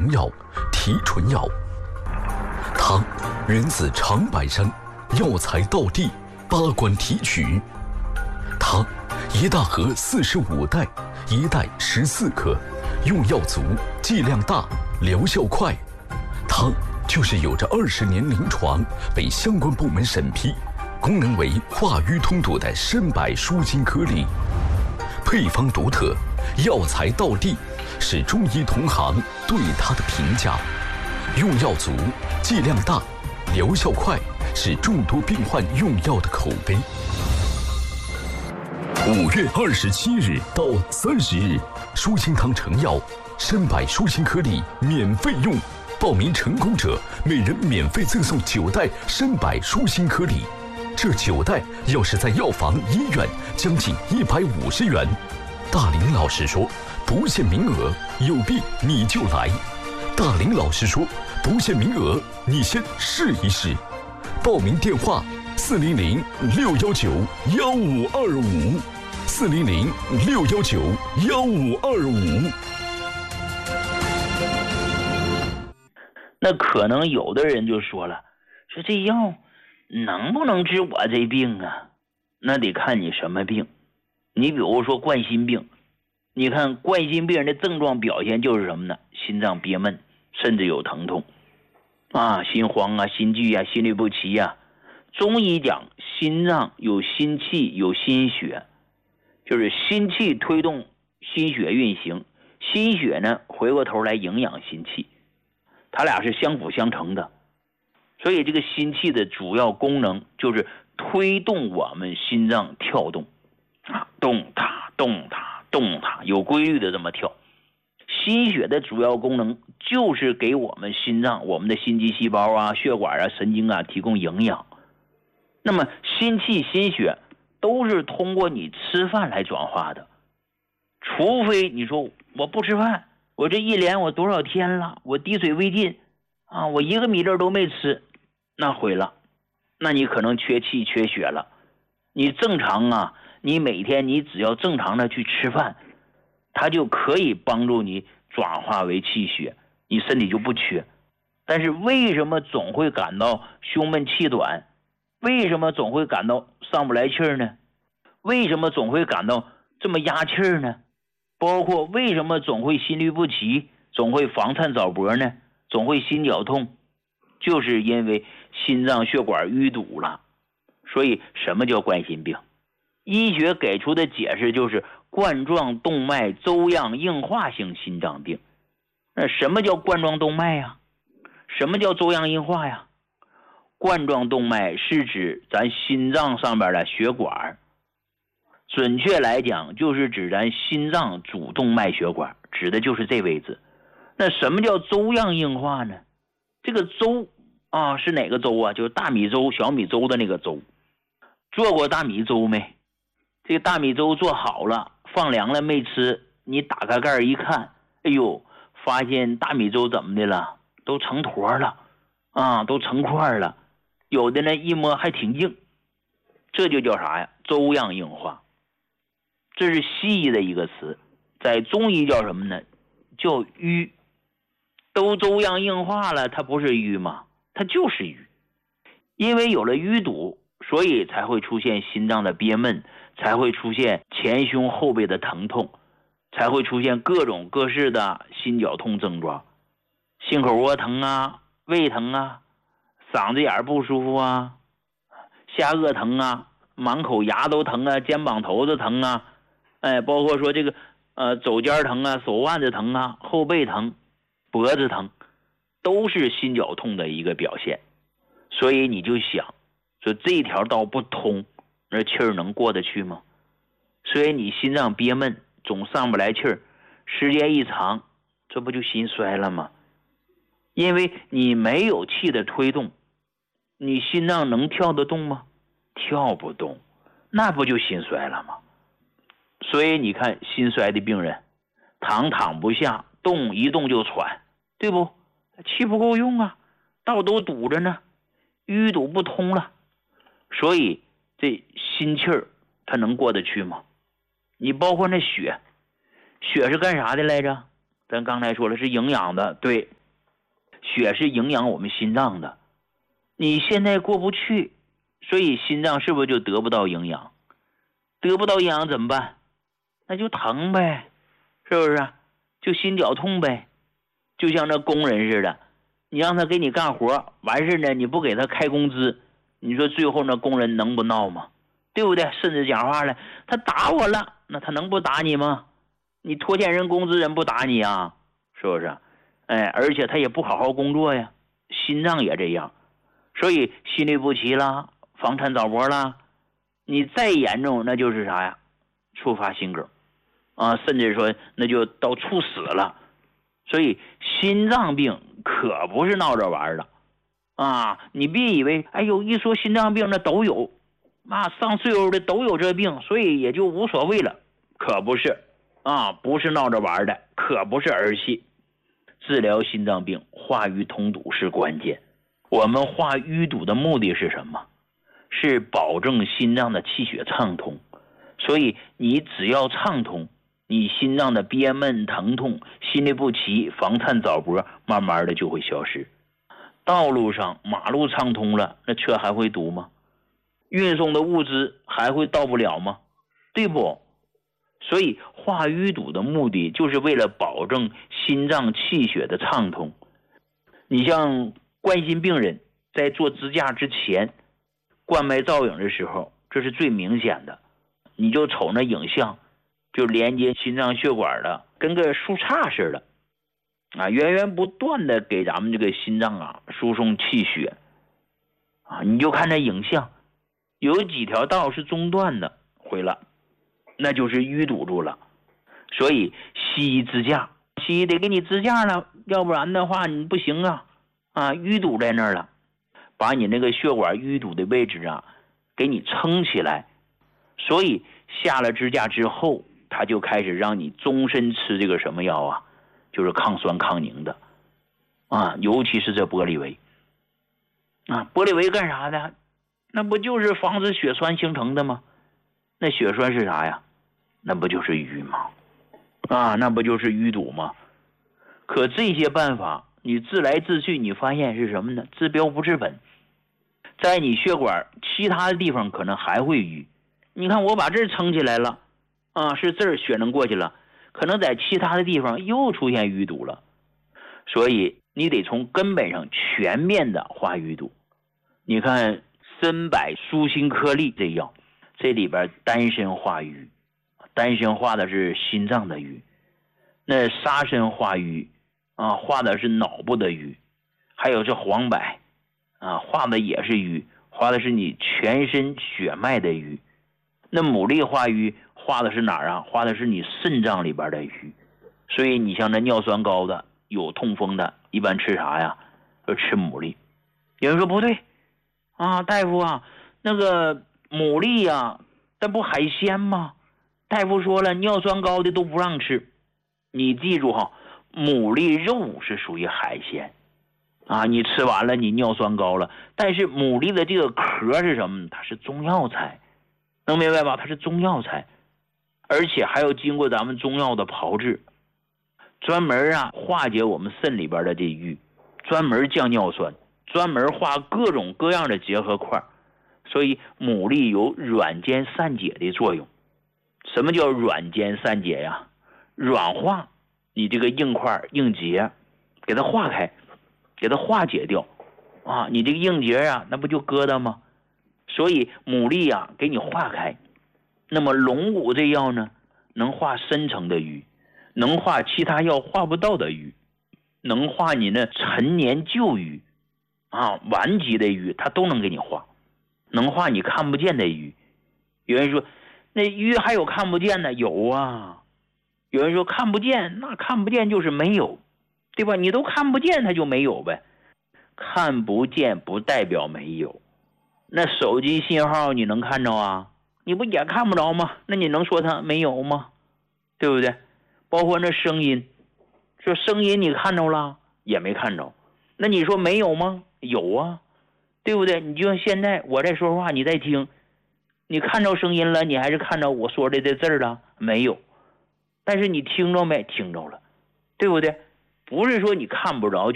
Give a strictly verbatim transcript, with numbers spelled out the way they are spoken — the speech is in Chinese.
成药提纯药。它源自长白山，药材道地，八关提取。它一大盒四十五袋，一袋十四克，用药足，剂量大，疗效快。它就是有着二十年临床，被相关部门审批，功能为化瘀通堵的参柏舒筋颗粒。配方独特，药材道地，是中医同行对它的评价。用药足，剂量大，疗效快，是众多病患用药的口碑。五月二十七日到三十日，舒心汤成药参柏舒心颗粒免费用，报名成功者每人免费赠送九袋参柏舒心颗粒。这九袋要是在药房、医院，将近一百五十元。大林老师说，不限名额，有病你就来。大林老师说，不限名额，你先试一试。报名电话：四零零六幺九幺五二五，四零零六幺九幺五二五。 那可能有的人就说了，说这药能不能治我这病啊？那得看你什么病。你比如说冠心病，你看冠心病人的症状表现就是什么呢？心脏憋闷，甚至有疼痛啊，心慌啊，心悸啊，心律不齐啊。中医讲心脏有心气有心血，就是心气推动心血运行，心血呢回过头来营养心气，它俩是相辅相成的。所以这个心气的主要功能就是推动我们心脏跳动啊，动它动它动它，有规律的这么跳。心血的主要功能就是给我们心脏、我们的心肌细胞啊、血管啊、神经啊提供营养。那么心气、心血都是通过你吃饭来转化的，除非你说我不吃饭，我这一连我多少天了，我滴水未进啊，我一个米粒都没吃，那毁了，那你可能缺气缺血了。你正常啊，你每天你只要正常的去吃饭，它就可以帮助你转化为气血，你身体就不缺。但是为什么总会感到胸闷气短？为什么总会感到上不来气儿呢？为什么总会感到这么压气儿呢？包括为什么总会心律不齐，总会房颤早搏呢？总会心绞痛，就是因为心脏血管淤堵了。所以什么叫冠心病？医学给出的解释就是冠状动脉粥样硬化性心脏病。那什么叫冠状动脉呀？什么叫粥样硬化呀？冠状动脉是指咱心脏上边的血管，准确来讲就是指咱心脏主动脉血管，指的就是这位置。那什么叫粥样硬化呢？这个粥啊是哪个粥啊？就是大米粥、小米粥的那个粥。做过大米粥没？这个大米粥做好了，放凉了没吃，你打开盖一看，哎呦，发现大米粥怎么的了？都成坨了啊，都成块了，有的呢一摸还挺硬，这就叫啥呀？粥样硬化。这是西医的一个词，在中医叫什么呢？叫瘀。都粥样硬化了，它不是瘀吗？它就是瘀。因为有了淤堵，所以才会出现心脏的憋闷，才会出现前胸后背的疼痛，才会出现各种各式的心绞痛症状，心口窝疼啊，胃疼啊，嗓子眼不舒服啊，下颚疼啊，满口牙都疼啊，肩膀头子疼啊，哎，包括说这个呃肘尖疼啊，手腕子疼啊，后背疼，脖子疼，都是心绞痛的一个表现。所以你就想说这条道不通，那气儿能过得去吗？所以你心脏憋闷，总上不来气儿，时间一长，这不就心衰了吗？因为你没有气的推动，你心脏能跳得动吗？跳不动，那不就心衰了吗？所以你看心衰的病人，躺躺不下，动一动就喘，对不？气不够用啊，道都堵着呢，淤堵不通了，所以这心气儿它能过得去吗？你包括那血，血是干啥的来着？咱刚才说了是营养的，对， 血是营养我们心脏的，你现在过不去，所以心脏是不是就得不到营养？得不到营养怎么办？那就疼呗，是不是？就心绞痛呗，就像那工人似的，你让他给你干活，完事呢你不给他开工资，你说最后那工人能不闹吗？对不对？甚至讲话了，他打我了，那他能不打你吗？你拖欠人工资，人不打你啊，是不是？哎，而且他也不好好工作呀，心脏也这样，所以心律不齐啦，房颤早搏啦，你再严重那就是啥呀？触发心梗啊，甚至说那就到猝死了。所以心脏病可不是闹着玩的啊！你别以为哎呦一说心脏病那都有啊，上岁数的都有这病，所以也就无所谓了，可不是啊，不是闹着玩的，可不是儿戏。治疗心脏病化瘀通堵是关键。我们化淤堵的目的是什么？是保证心脏的气血畅通。所以你只要畅通，你心脏的憋闷疼痛、心律不齐、房颤早搏慢慢的就会消失。道路上马路畅通了，那车还会堵吗？运送的物资还会到不了吗？对不？所以化淤堵的目的就是为了保证心脏气血的畅通。你像冠心病人在做支架之前冠脉造影的时候，这是最明显的，你就瞅那影像，就连接心脏血管的跟个树杈似的啊，源源不断的给咱们这个心脏啊输送气血啊，你就看那影像，有几条道是中断的毁了，那就是淤堵住了。所以西医支架，西医得给你支架了，要不然的话你不行啊啊，淤堵在那儿了，把你那个血管淤堵的位置啊给你撑起来。所以下了支架之后，他就开始让你终身吃这个什么药啊，就是抗酸抗凝的啊，尤其是这玻璃维啊，玻璃维干啥的？那不就是防止血栓形成的吗？那血栓是啥呀？那不就是瘀吗？啊，那不就是淤堵吗？可这些办法你治来治去，你发现是什么呢？治标不治本。在你血管其他的地方可能还会淤，你看我把这儿撑起来了啊，是这儿血能过去了，可能在其他的地方又出现淤堵了。所以你得从根本上全面的化淤堵。你看参柏舒心颗粒这药，这里边丹参化瘀，丹参化的是心脏的瘀，那沙参化瘀啊，化的是脑部的瘀，还有这黄柏啊，化的也是瘀，化的是你全身血脉的瘀。那牡蛎化瘀化的是哪儿啊？化的是你肾脏里边的瘀。所以你像那尿酸高的有痛风的，一般吃啥呀？就吃牡蛎。有人说不对啊，大夫啊，那个牡蛎呀，那不海鲜吗？大夫说了，尿酸高的都不让吃。你记住哈，牡蛎肉是属于海鲜啊，你吃完了你尿酸高了，但是牡蛎的这个壳是什么？它是中药材，能明白吧？它是中药材，而且还要经过咱们中药的炮制，专门啊化解我们肾里边的这瘀，专门降尿酸，专门化各种各样的结合块。所以牡蛎有软坚散解的作用。什么叫软坚散解呀？软化你这个硬块硬结，给它化开，给它化解掉啊！你这个硬结啊，那不就疙瘩吗？所以牡蛎啊给你化开。那么龙骨这药呢，能化深层的瘀，能化其他药化不到的瘀，能化你那陈年旧瘀啊，顽疾的瘀，它都能给你化，能化你看不见的瘀。有人说那瘀还有看不见的？有啊。有人说看不见，那看不见就是没有，对吧？你都看不见它就没有呗。看不见不代表没有。那手机信号你能看着啊？你不也看不着吗？那你能说它没有吗？对不对？包括那声音，说声音你看着了也没看着，那你说没有吗？有啊，对不对？你就像现在我在说话你在听，你看着声音了，你还是看着我说的这字儿了没有？但是你听着没？听着了，对不对？不是说你看不着就